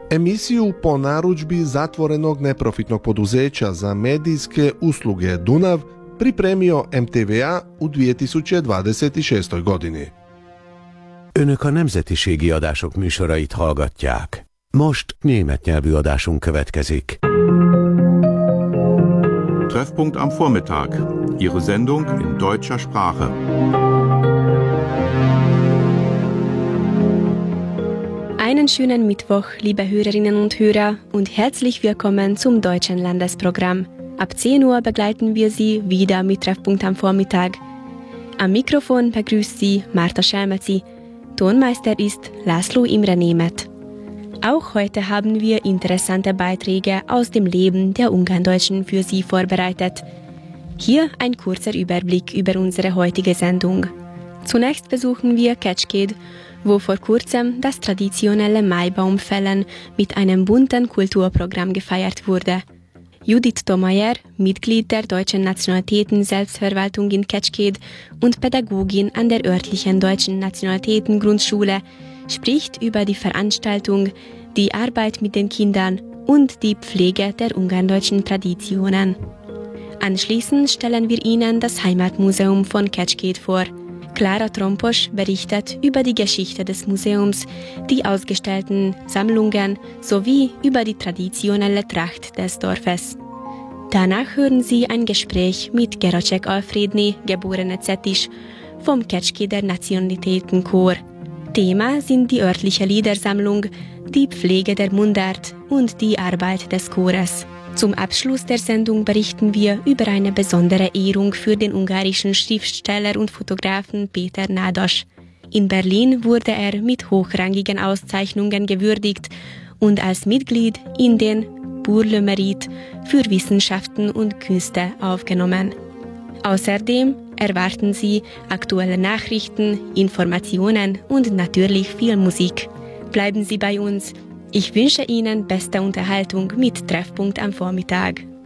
Emisiju po narudžbi zatvorenog neprofitnog poduzeća za medijske usluge Dunav pripremio MTVA u 2026. godini. Önök a nemzetiségi adások műsorait hallgatják. Most német nyelvű adásunk következik. Treffpunkt am Vormittag. Ihre Sendung in deutscher Sprache. Einen schönen Mittwoch, liebe Hörerinnen und Hörer, und herzlich willkommen zum Deutschen Landesprogramm. Ab 10 Uhr begleiten wir Sie wieder mit Treffpunkt am Vormittag. Am Mikrofon begrüßt Sie Marta Schelmezi. Tonmeister ist László Imre Németh. Auch heute haben wir interessante Beiträge aus dem Leben der Ungarndeutschen für Sie vorbereitet. Hier ein kurzer Überblick über unsere heutige Sendung. Zunächst besuchen wir Kecskét, wo vor kurzem das traditionelle Maibaumfällen mit einem bunten Kulturprogramm gefeiert wurde. Judith Thomayer, Mitglied der Deutschen Nationalitäten-Selbstverwaltung in Kecskét und Pädagogin an der örtlichen Deutschen Nationalitäten-Grundschule, spricht über die Veranstaltung, die Arbeit mit den Kindern und die Pflege der ungarndeutschen Traditionen. Anschließend stellen wir Ihnen das Heimatmuseum von Kecskét vor. Klara Tromposch berichtet über die Geschichte des Museums, die ausgestellten Sammlungen sowie über die traditionelle Tracht des Dorfes. Danach hören Sie ein Gespräch mit Geracek Alfredné, geborene Zettisch, vom Kecskéder Nationalitätenchor. Thema sind die örtliche Liedersammlung, die Pflege der Mundart und die Arbeit des Chores. Zum Abschluss der Sendung berichten wir über eine besondere Ehrung für den ungarischen Schriftsteller und Fotografen Péter Nádas. In Berlin wurde er mit hochrangigen Auszeichnungen gewürdigt und als Mitglied in den Pour le Mérite für Wissenschaften und Künste aufgenommen. Außerdem erwarten Sie aktuelle Nachrichten, Informationen und natürlich viel Musik. Bleiben Sie bei uns. Ich wünsche Ihnen beste Unterhaltung mit Treffpunkt am Vormittag.